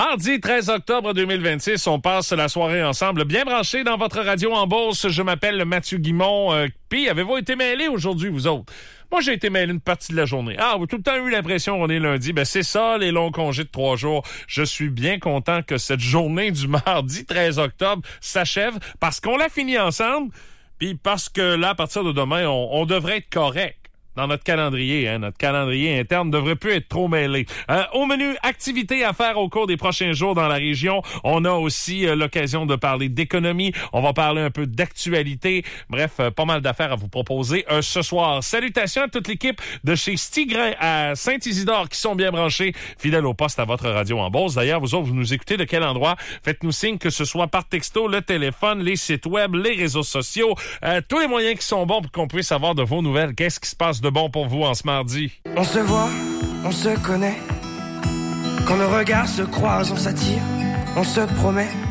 Mardi 13 octobre 2026, on passe la soirée ensemble, bien branché dans votre radio en Beauce. Je m'appelle Mathieu Guimond. Puis, avez-vous été mêlés aujourd'hui, vous autres? Moi, j'ai été mêlé une partie de la journée. Ah, vous avez tout le temps eu l'impression qu'on est lundi. Ben, c'est ça, les longs congés de 3 jours. Je suis bien content que cette journée du mardi 13 octobre s'achève parce qu'on l'a fini ensemble. Puis parce que là, à partir de demain, on devrait être correct. Dans notre calendrier, notre calendrier interne devrait plus être trop mêlé. Au menu, activités à faire au cours des prochains jours dans la région. On a aussi l'occasion de parler d'économie. On va parler un peu d'actualité. Bref, pas mal d'affaires à vous proposer ce soir. Salutations à toute l'équipe de chez Stigrin à Saint-Isidore qui sont bien branchés, fidèles au poste à votre radio en Beauce. D'ailleurs, vous autres, vous nous écoutez de quel endroit? Faites-nous signe, que ce soit par texto, le téléphone, les sites web, les réseaux sociaux, tous les moyens qui sont bons pour qu'on puisse avoir de vos nouvelles. Qu'est-ce qui se passe de bon pour vous en ce mardi? On se voit, on se connaît. Quand nos regards se croisent, on s'attire, on se promet.